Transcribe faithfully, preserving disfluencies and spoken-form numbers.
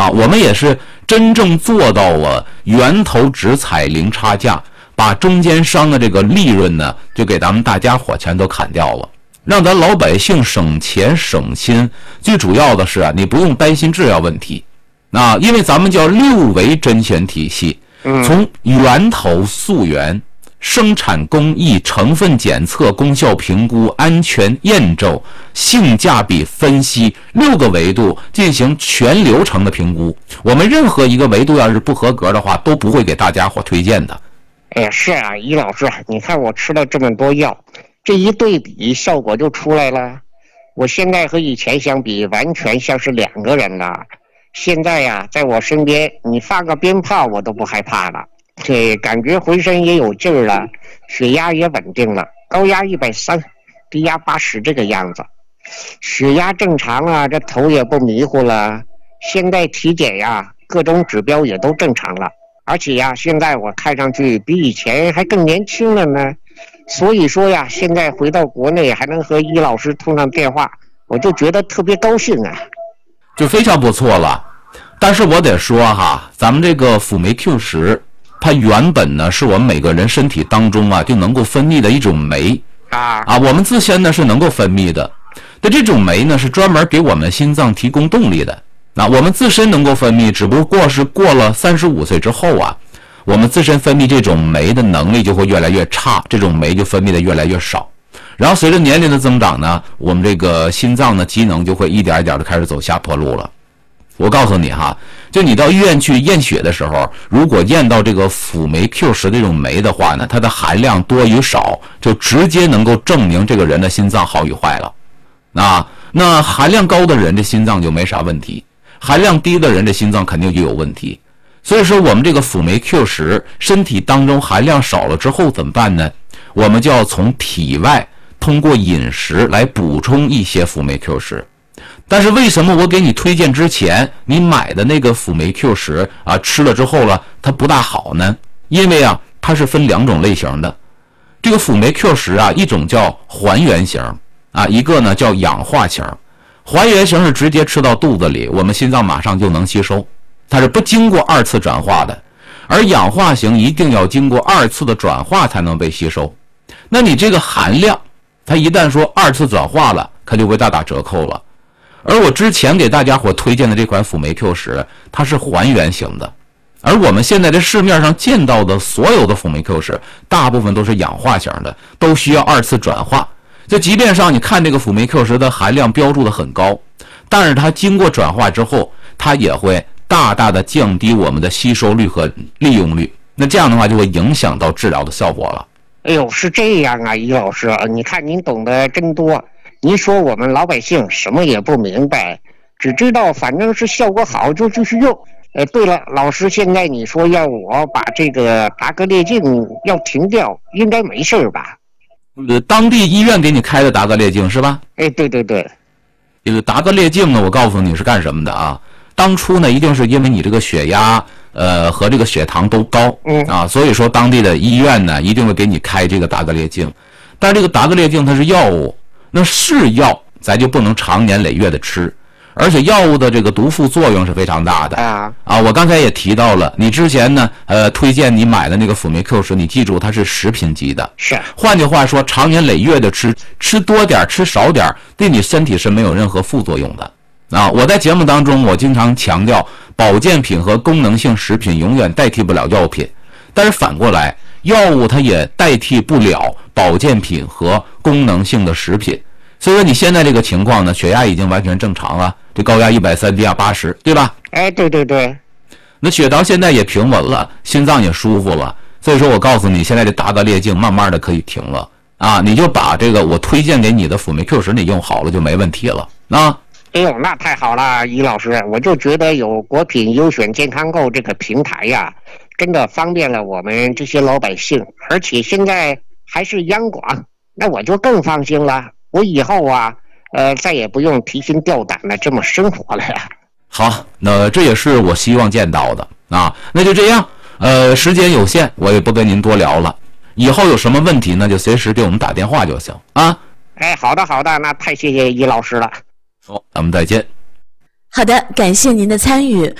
啊，我们也是真正做到了源头直采零差价，把中间商的这个利润呢，就给咱们大家伙全都砍掉了，让咱老百姓省钱省心。最主要的是啊，你不用担心质量问题，啊，因为咱们叫六维甄选体系，从源头溯源、生产工艺、成分检测、功效评估、安全验证、性价比分析六个维度进行全流程的评估。我们任何一个维度要是不合格的话，都不会给大家伙推荐的。 哎，是啊，于老师，你看我吃了这么多药，这一对比效果就出来了。我现在和以前相比，完全像是两个人了。现在呀、啊，在我身边，你放个鞭炮我都不害怕了。这感觉浑身也有劲儿了，血压也稳定了，高压一百三，低压八十这个样子，血压正常啊，这头也不迷糊了。现在体检呀，各种指标也都正常了，而且呀，现在我看上去比以前还更年轻了呢。所以说呀，现在回到国内还能和易老师通上电话，我就觉得特别高兴啊， 就非常不错了。但是我得说哈，咱们这个辅酶 Q 十。它原本呢是我们每个人身体当中啊就能够分泌的一种酶啊啊，我们自身呢是能够分泌的。那这种酶呢是专门给我们心脏提供动力的。那我们自身能够分泌，只不过是过了三十五岁之后啊，我们自身分泌这种酶的能力就会越来越差，这种酶就分泌的越来越少。然后随着年龄的增长呢，我们这个心脏的机能就会一点一点的开始走下坡路了。我告诉你哈，就你到医院去验血的时候，如果验到这个辅酶 Q 十 这种酶的话呢，它的含量多与少就直接能够证明这个人的心脏好与坏了。啊，那含量高的人这心脏就没啥问题，含量低的人这心脏肯定就有问题。所以说我们这个辅酶 Q 十 身体当中含量少了之后怎么办呢？我们就要从体外通过饮食来补充一些辅酶 Q 十。但是为什么我给你推荐之前你买的那个辅酶 Q 十 啊吃了之后了它不大好呢？因为啊它是分两种类型的。这个辅酶 Q 十 啊，一种叫还原型啊，一个呢叫氧化型。还原型是直接吃到肚子里，我们心脏马上就能吸收，它是不经过二次转化的。而氧化型一定要经过二次的转化才能被吸收。那你这个含量它一旦说二次转化了，它就会大打折扣了。而我之前给大家伙推荐的这款辅酶 Q 十，它是还原型的，而我们现在在市面上见到的所有的辅酶 Q 十，大部分都是氧化型的，都需要二次转化。就即便上你看这个辅酶 Q 十的含量标注的很高，但是它经过转化之后，它也会大大的降低我们的吸收率和利用率。那这样的话就会影响到治疗的效果了。 哎呦，是这样啊，于老师，你看您懂得真多。您说我们老百姓什么也不明白，只知道反正是效果好就继续用。呃，对了，老师，现在你说要我把这个达格列净要停掉，应该没事吧？ 呃，当地医院给你开的达格列净是吧？ 哎，对对对。 这个达格列净呢，我告诉你是干什么的啊？当初呢，一定是因为你这个血压呃和这个血糖都高，嗯啊，所以说当地的医院呢一定会给你开这个达格列净。但是这个达格列净它是药物。那是药，咱就不能长年累月的吃，而且药物的这个毒副作用是非常大的啊！啊，我刚才也提到了，你之前呢，呃，推荐你买的那个辅酶 Q 十，你记住它是食品级的， 是。 换句话说，长年累月的吃，吃多点吃少点，对你身体是没有任何副作用的啊！我在节目当中，我经常强调，保健品和功能性食品永远代替不了药品，但是反过来，药物它也代替不了保健品和功能性的食品。所以说你现在这个情况呢，血压已经完全正常了，这高压一百三，低压八十，对吧？ 哎，对对对。 那血糖现在也平稳了，心脏也舒服了，所以说我告诉你，现在这达格列净慢慢的可以停了啊，你就把这个我推荐给你的辅酶 Q 十你用好了就没问题了啊。 哎呦，那太好了，于老师，我就觉得有国品优选健康购这个平台呀，真的方便了我们这些老百姓，而且现在还是央广，那我就更放心了。我以后啊，呃，再也不用提心吊胆的这么生活了呀。 好，那这也是我希望见到的啊。那就这样，呃，时间有限，我也不跟您多聊了。以后有什么问题呢，就随时给我们打电话就行啊。 哎，好的好的，那太谢谢于老师了。 好，咱们再见。 好的，感谢您的参与。